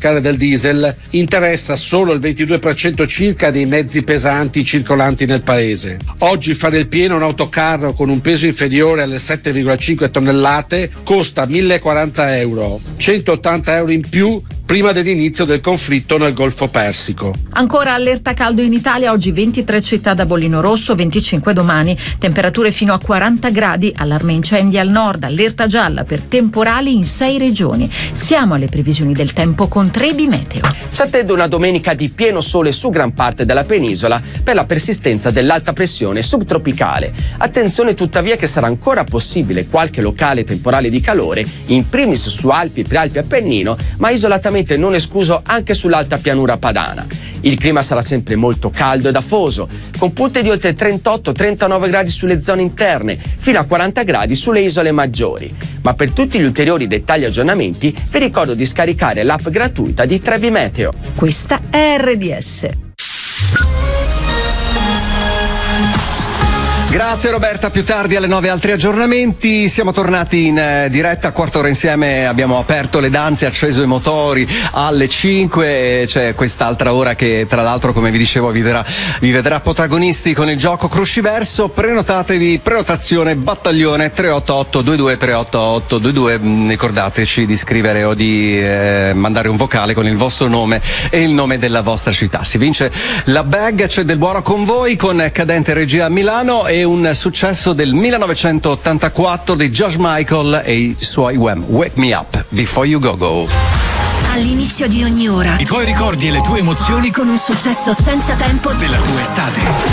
fiscale del diesel interessa solo il 22% circa dei mezzi pesanti circolanti nel paese. Oggi fare il pieno un autocarro con un peso inferiore alle 7,5 tonnellate costa 1.040 euro, 180 euro in più prima dell'inizio del conflitto nel Golfo Persico. Ancora allerta caldo in Italia, oggi 23 città da bollino rosso, 25 domani, temperature fino a 40 gradi, allarme incendi al nord, allerta gialla per temporali in 6 regioni. Siamo alle previsioni del tempo con Trebi Meteo. Si attende una domenica di pieno sole su gran parte della penisola per la persistenza dell'alta pressione subtropicale. Attenzione tuttavia che sarà ancora possibile qualche locale temporale di calore, in primis su Alpi, Prealpi e Appennino, ma isolatamente non escluso anche sull'alta pianura padana. Il clima sarà sempre molto caldo ed afoso, con punte di oltre 38-39 gradi sulle zone interne, fino a 40 gradi sulle isole maggiori. Ma per tutti gli ulteriori dettagli e aggiornamenti vi ricordo di scaricare l'app gratuita di Trebi Meteo. Questa è RDS. Grazie Roberta, più tardi alle 9 altri aggiornamenti. Siamo tornati in diretta, quarta ora insieme, abbiamo aperto le danze, acceso i motori alle 5, c'è quest'altra ora che tra l'altro, come vi dicevo, vi vedrà protagonisti con il gioco Crusciverso. Prenotatevi, prenotazione battaglione 388 22 388 22, ricordateci di scrivere o di mandare un vocale con il vostro nome e il nome della vostra città. Si vince la bag, c'è del buono con voi con Cadente Regia a Milano e un successo del 1984 di George Michael e i suoi Wham! Wake Me Up Before You Go Go. All'inizio di ogni ora i tuoi ricordi e le tue emozioni con un successo senza tempo della tua estate.